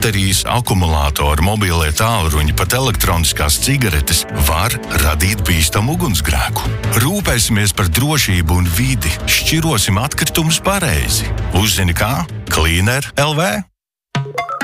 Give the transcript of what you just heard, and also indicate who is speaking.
Speaker 1: baterijas, akumulātori, mobilie tālruņi, pat elektroniskās cigaretes var radīt bīstamu ugunsgrēku. Rūpēsimies par drošību un vidi, šķirosim atkritumus pareizi. Uzzini kā? Cleaner LV